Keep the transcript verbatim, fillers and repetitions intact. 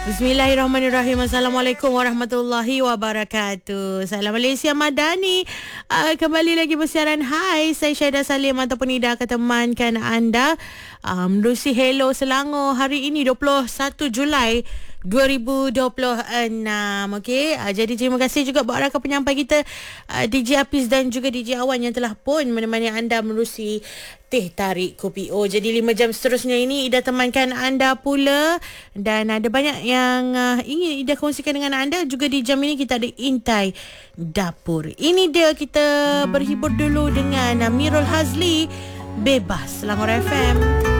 Bismillahirrahmanirrahim. Assalamualaikum warahmatullahi wabarakatuh. Salam Malaysia Madani. Uh, kembali lagi bersiaran. Hai, saya Syahidah Salim ataupun Ida akan temankan anda uh, menerusi Hello Selangor hari ini dua puluh satu Julai dua ribu dua puluh enam. Okey, uh, jadi terima kasih juga buat rakan penyampai kita uh, D J Hafiz dan juga D J Awan yang telah pun menemani anda menerusi Teh Tarik Kopi O. Jadi lima jam seterusnya ini Ida temankan anda pula, dan ada banyak yang uh, ingin Ida kongsikan dengan anda. Juga di jam ini kita ada Intai Dapur. Ini dia, kita berhibur dulu dengan uh, Mirul Hazli, Bebas, Selangor F M.